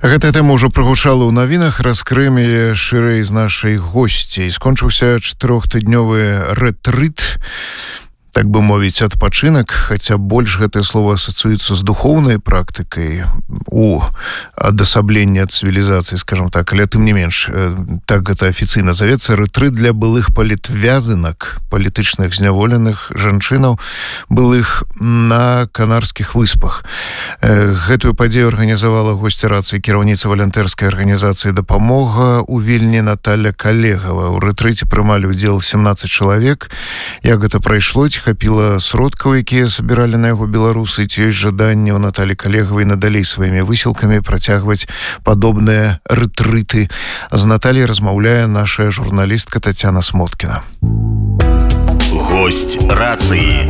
Гэтая тэма ўжо прагучала ў навінах, раскрыем яе шырэй з нашай госцей. Скончыўся 4-тыднёвы рэтрыт, так бы мовіць, адпачынак, хаця больш гэтае слово асацыюецца з духоўнай практыкай у адасабленні ад цывілізацыі, скажем так, але тым не менш, так гэта афіцыйна завецца, рэтрыт для былых палітвязанак, палітычных зняволеных жанчынаў, былых на Канарскіх выспах. Гэтую падзею арганізавала госця рацыі кіраўніца валантэрскай арганізацыі «Дапамога» у Вільні Наталья Калегава. У рэтрыце прымалі ўдзел 17 чалавек. Як гэта прайшло, хапіла сродкаў, якія сабіралі на яго беларусы, ці ёсць жаданне ў Наталі Калегавай надалей сваімі высілкамі працягваць падобныя рэтрыты. З Натальяй размаўляе наша журналістка Тацяна Смоткіна. Гость рацыі.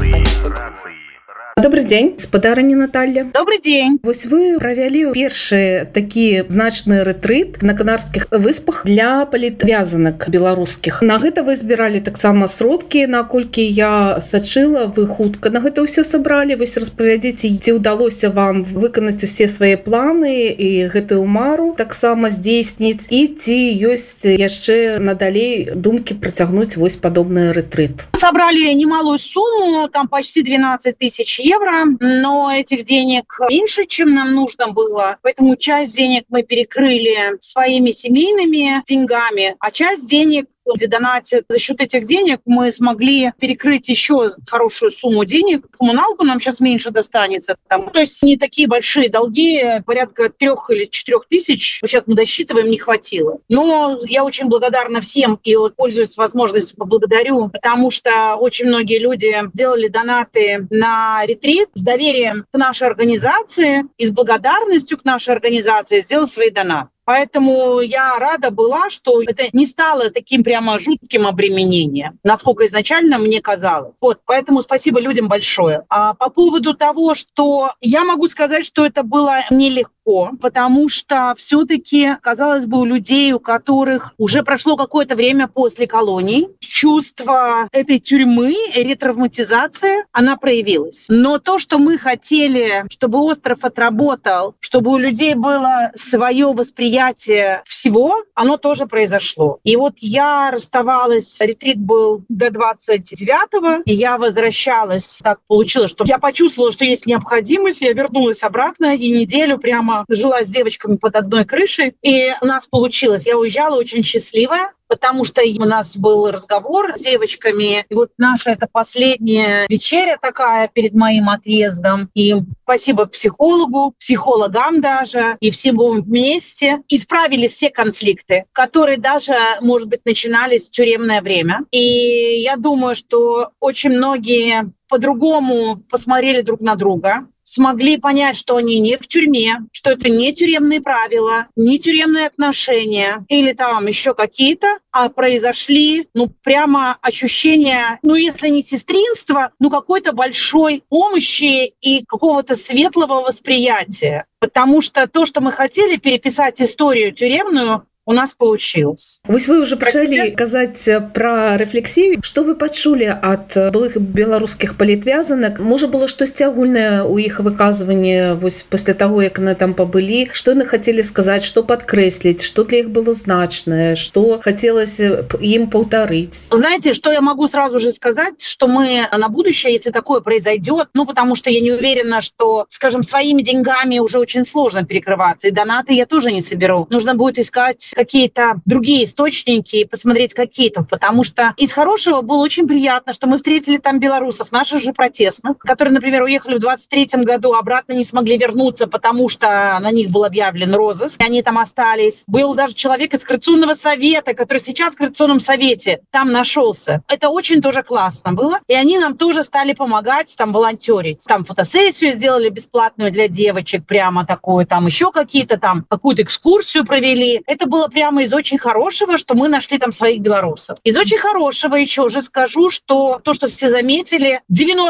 Добрый день, спадарыня Наталья. Добрый день. Вось вы правялі першы такі значны рэтрыт на Канарскіх выспах для палітвязанак беларускіх. На гэта вы збіралі таксама сродкі, наколькі я сачыла, вы хутка на гэта ўсё сабралі. Вось распавядзіце, ці ўдалося вам выканаць усе свае планы і гэтую мару таксама здзейсніць, і ці ёсць яшчэ надалей думкі працягнуць вось падобны рэтрыт? Собрали немалую сумму, там почти 12 тысяч евро, но этих денег меньше, чем нам нужно было. Поэтому часть денег мы перекрыли своими семейными деньгами, а часть денег, где донатят, за счет этих денег мы смогли перекрыть еще хорошую сумму денег. Коммуналку нам сейчас меньше достанется. То есть не такие большие долги, порядка 3 или 4 тысяч, сейчас мы досчитываем, не хватило. Но я очень благодарна всем и вот, пользуюсь возможностью, поблагодарю, потому что очень многие люди делали донаты на ретрит с доверием к нашей организации и с благодарностью к нашей организации сделали свои донаты. Поэтому я рада была, что это не стало таким прямо жутким обременением, насколько изначально мне казалось. Вот, поэтому спасибо людям большое. А по поводу того, что я могу сказать, что это было нелегко, потому что все-таки, казалось бы, у людей, у которых уже прошло какое-то время после колоний, чувство этой тюрьмы, ретравматизация, она проявилась. Но то, что мы хотели, чтобы остров отработал, чтобы у людей было свое восприятие всего, оно тоже произошло. И вот я расставалась, ретрит был до 29-го, и я возвращалась. Так получилось, что я почувствовала, что есть необходимость, я вернулась обратно, и неделю прямо жила с девочками под одной крышей, и у нас получилось. Я уезжала очень счастливая, потому что у нас был разговор с девочками. И вот наша это последняя вечеря такая перед моим отъездом. И спасибо психологу, психологам даже, и всему вместе. Исправили все конфликты, которые даже, может быть, начинались в тюремное время. И я думаю, что очень многие по-другому посмотрели друг на друга, смогли понять, что они не в тюрьме, что это не тюремные правила, не тюремные отношения или там еще какие-то, а произошли, прямо ощущение, если не сестринства, какой-то большой помощи и какого-то светлого восприятия. Потому что то, что мы хотели переписать историю тюремную, у нас получилось. Вось вы уже пачалі казаць пра рэфлексію. Што вы пачулі ад былых беларускіх палітвязанак? Можа, было штосьці агульнае ў іх выказванні вось пасля таго, як яны там пабылі? Што яны хацелі сказаць, што падкрэсліць, што для іх было значнае, што хацелася ім паўтарыць? Знаете, что я могу сразу же сказать, что мы на будущее, если такое произойдет, потому что я не уверена, что, скажем, своими деньгами уже очень сложно перекрываться, и донаты я тоже не соберу. Нужно будет искать какие-то другие источники и посмотреть какие-то, потому что из хорошего было очень приятно, что мы встретили там белорусов, наших же протестных, которые, например, уехали в 23-м году, обратно не смогли вернуться, потому что на них был объявлен розыск, и они там остались. Был даже человек из Коррекционного совета, который сейчас в Коррекционном совете там нашелся. Это очень тоже классно было, и они нам тоже стали помогать, там, волонтерить. Там фотосессию сделали бесплатную для девочек, прямо такую, там еще какие-то там, какую-то экскурсию провели. Это было прямо из очень хорошего, что мы нашли там своих белорусов. Из очень хорошего еще же скажу, что то, что все заметили,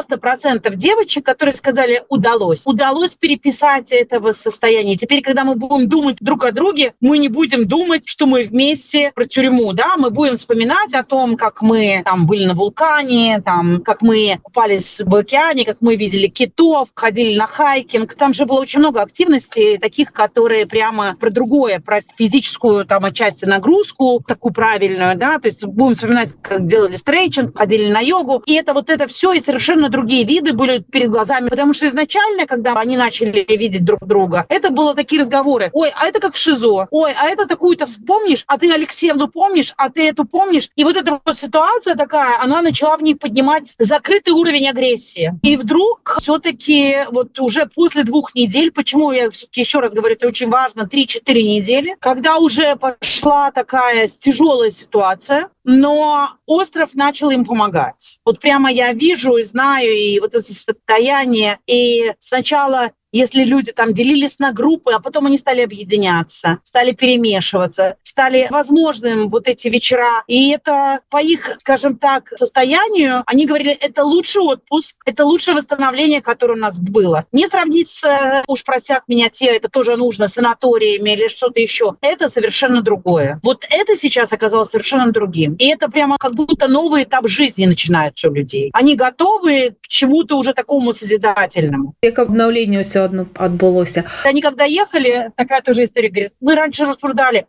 90% девочек, которые сказали удалось переписать этого состояния. Теперь, когда мы будем думать друг о друге, мы не будем думать, что мы вместе про тюрьму, да, мы будем вспоминать о том, как мы там были на вулкане, там, как мы купались в океане, как мы видели китов, ходили на хайкинг. Там же было очень много активностей таких, которые прямо про другое, про физическую там отчасти нагрузку, такую правильную, да, то есть будем вспоминать, как делали стрейчинг, ходили на йогу, и это все, и совершенно другие виды были перед глазами, потому что изначально, когда они начали видеть друг друга, это было такие разговоры: ой, а это как в ШИЗО, ой, а это такую-то вспомнишь, а ты Алексеевну помнишь, а ты эту помнишь, и вот эта вот ситуация такая, она начала в них поднимать закрытый уровень агрессии. И вдруг все-таки вот уже после 2 недель, почему я все-таки еще раз говорю, это очень важно, 3-4 недели, когда уже пошла такая тяжелая ситуация, но остров начал им помогать. Вот прямо я вижу и знаю, и вот это состояние, и сначала если люди там делились на группы, а потом они стали объединяться, стали перемешиваться, стали возможным вот эти вечера. И это по их, скажем так, состоянию, они говорили, это лучший отпуск, это лучшее восстановление, которое у нас было. Не сравнить с, уж простят меня те, это тоже нужно, санаториями или что-то еще. Это совершенно другое. Вот это сейчас оказалось совершенно другим. И это прямо как будто новый этап жизни начинается у людей. Они готовы к чему-то уже такому созидательному. Як обновлению все одно отбылося. Они когда ехали, такая тоже история, говорит, мы раньше рассуждали,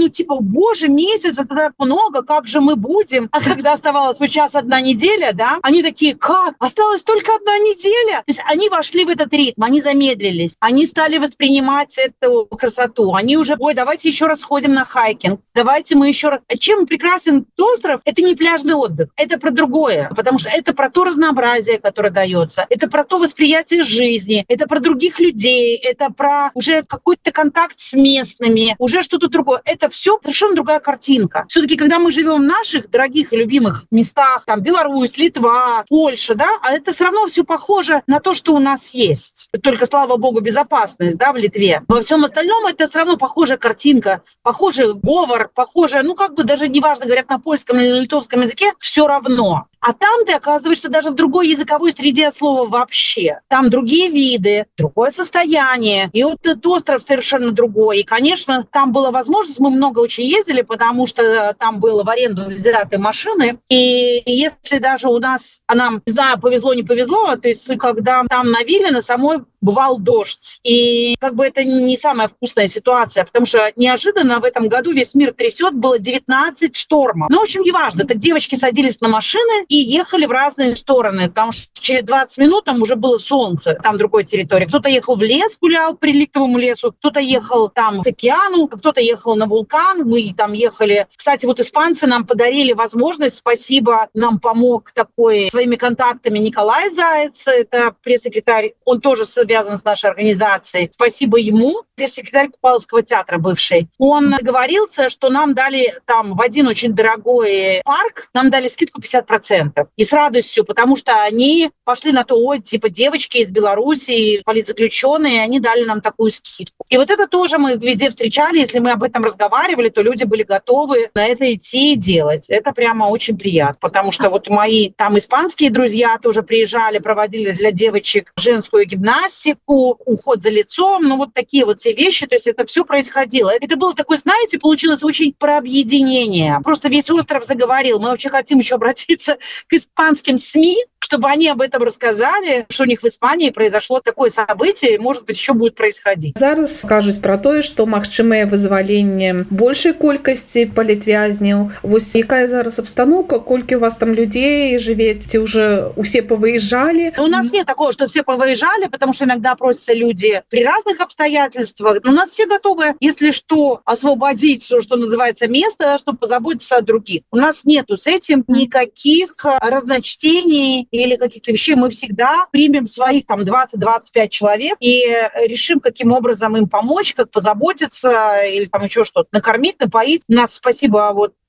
боже, месяц, это так много, как же мы будем? А когда оставалось вот сейчас 1 неделя, да, они такие, как? Осталась только 1 неделя? То есть они вошли в этот ритм, они замедлились, они стали воспринимать эту красоту, они уже, ой, давайте еще раз сходим на хайкинг, давайте мы еще раз... Чем прекрасен остров? Это не пляжный отдых, это про другое, потому что это про то разнообразие, которое дается, это про то восприятие жизни, это про других людей, это про уже какой-то контакт с местными, уже что-то другое. Это все совершенно другая картинка. Все-таки, когда мы живем в наших дорогих и любимых местах, там Беларусь, Литва, Польша, да, а это все равно все похоже на то, что у нас есть. Только, слава богу, безопасность, да, в Литве. Во всем остальном это все равно похожая картинка, похожий говор, похожая, даже неважно, говорят на польском или на литовском языке, все равно. А там ты оказываешься даже в другой языковой среде от слова вообще. Там другие виды, другое состояние. И вот этот остров совершенно другой. И, конечно, там была возможность, мы много очень ездили, потому что там было в аренду взяты машины. И если даже у нас, нам, не знаю, повезло, не повезло, то есть когда там на вилле, на самой бывал дождь. И это не самая вкусная ситуация, потому что неожиданно в этом году весь мир трясет, было 19 штормов. Но, в общем, неважно. Так девочки садились на машины и ехали в разные стороны, потому что через 20 минут там уже было солнце, там другой территории. Кто-то ехал в лес, гулял по реликтовому лесу, кто-то ехал там к океану, кто-то ехал на вулкан, мы там ехали. Кстати, вот испанцы нам подарили возможность, спасибо, нам помог такой своими контактами Николай Заяц, это пресс-секретарь, он тоже связан с нашей организацией. Спасибо ему, пресс-секретарь Купаловского театра бывший. Он договорился, что нам дали там в один очень дорогой парк, нам дали скидку 50%. И с радостью, потому что они пошли на то, девочки из Беларуси, политзаключенные, они дали нам такую скидку. И вот это тоже мы везде встречали, если мы об этом разговаривали, то люди были готовы на это идти и делать. Это прямо очень приятно, потому что вот мои там испанские друзья тоже приезжали, проводили для девочек женскую гимнастику, уход за лицом, такие вот все вещи, то есть это все происходило. Это было такое, знаете, получилось очень про объединение. Просто весь остров заговорил. Мы вообще хотим еще обратиться к испанским СМИ, чтобы они об этом рассказали, что у них в Испании произошло такое событие, и, может быть, еще будет происходить. Зараз кажуць про тое, што магчымае вызваленне большай колькасці палітвязняў. Вось якая зараз абстаноўка, колькі у вас там людей живет, ці уже все повыезжали? У нас нет такого, что все повыезжали, потому что иногда просятся люди при разных обстоятельствах. Но у нас все готовы, если что, освободить, что называется, место, чтобы позаботиться о других. У нас нету с этим никаких разночтений или каких-то вещей. Мы всегда примем своих там 20-25 человек и решим, каким образом им помочь, как позаботиться или там еще что-то, накормить, напоить. У нас, спасибо,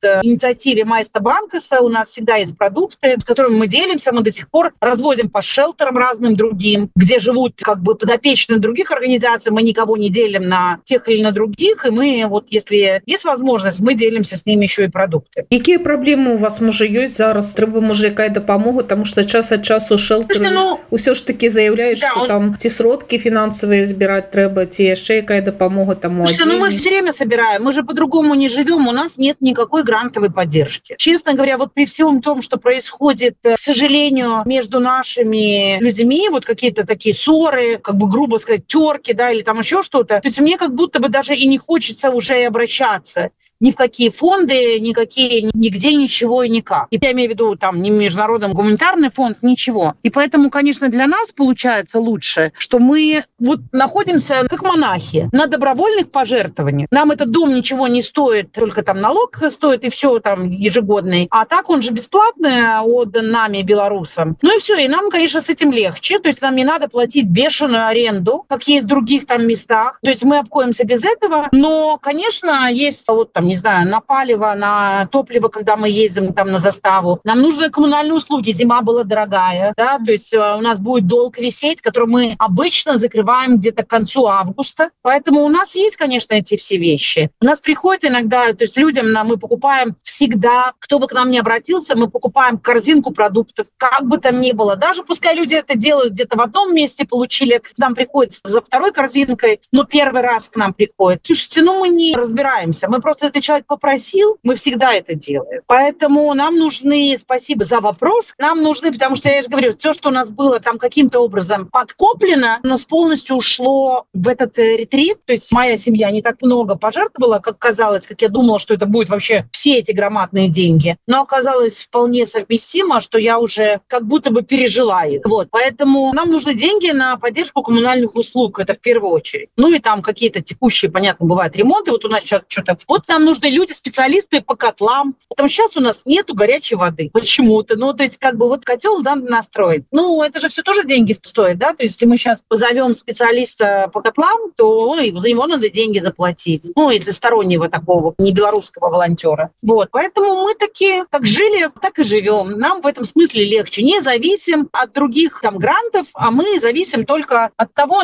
инициативе Маэстро Банкаса у нас всегда есть продукты, с которыми мы делимся. Мы до сих пор развозим по шелтерам разным другим, где живут как бы подопечные других организаций. Мы никого не делим на тех или на других. И мы, вот если есть возможность, мы делимся с ними еще и продукты. Какие проблемы у вас, може, есть зараз? Треба, може, якая допомога? Тому що час від часу шелтери все ж таки заявляють, да, що там ті сродки фінансові збирати треба, ті ще яка допомога тому отдельно. Мы же все время собираем, мы же по-другому не живем, у нас нет никакой грантовой поддержки. Честно говоря, вот при всем том, что происходит, к сожалению, между нашими людьми, вот какие-то такие ссоры, как бы грубо сказать, терки, да, или там еще что-то, то есть мне как будто бы даже и не хочется уже и обращаться ни в какие фонды, никакие, нигде ничего и никак. И я имею в виду там не международный гуманитарный фонд, ничего. И поэтому, конечно, для нас получается лучше, что мы вот находимся как монахи на добровольных пожертвованиях. Нам этот дом ничего не стоит, только там налог стоит и все там ежегодный. А так он же бесплатный отдан нами, белорусам. Ну и все, и нам, конечно, с этим легче. То есть нам не надо платить бешеную аренду, как есть в других там местах. То есть мы обходимся без этого. Но, конечно, есть вот там, не знаю, на палево, на топливо, когда мы ездим там на заставу. Нам нужны коммунальные услуги. Зима была дорогая, да, то есть у нас будет долг висеть, который мы обычно закрываем где-то к концу августа. Поэтому у нас есть, конечно, эти все вещи. У нас приходят иногда, то есть людям мы покупаем всегда, кто бы к нам ни обратился, мы покупаем корзинку продуктов, как бы там ни было. Даже пускай люди это делают где-то в одном месте, получили, к нам приходят за второй корзинкой, но первый раз к нам приходят. Слушайте, мы не разбираемся. Мы просто, если человек попросил, мы всегда это делаем. Поэтому нам нужны, спасибо за вопрос, нам нужны, потому что, я же говорю, все, что у нас было там каким-то образом подкоплено, у нас полностью ушло в этот ретрит. То есть моя семья не так много пожертвовала, как казалось, как я думала, что это будет вообще все эти громадные деньги. Но оказалось вполне совместимо, что я уже как будто бы пережила их. Вот. Поэтому нам нужны деньги на поддержку коммунальных услуг, это в первую очередь. Ну и там какие-то текущие, понятно, бывают ремонты. Вот у нас сейчас что-то... Вот нам нужны люди, специалисты по котлам. Потому что сейчас у нас нету горячей воды почему-то. Ну, то есть как бы вот котел надо настроить. Ну, это же все тоже деньги стоит, да? То есть если мы сейчас позовем специалиста по котлам, то за него надо деньги заплатить. Ну, если стороннего такого, не белорусского волонтера. Вот. Поэтому мы такие, как жили, так и живем. Нам в этом смысле легче. Не зависим от других там грантов, а мы зависим только от того,